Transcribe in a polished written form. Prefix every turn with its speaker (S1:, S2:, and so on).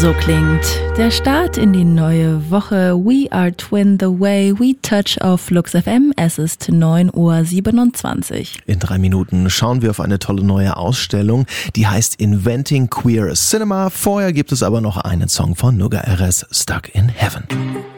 S1: So klingt der Start in die neue Woche. We are twin the way we touch auf Flux FM. Es ist 9:27 Uhr.
S2: In 3 Minuten schauen wir auf eine tolle neue Ausstellung, die heißt Inventing Queer Cinema. Vorher gibt es aber noch einen Song von Nuga RS, Stuck in Heaven.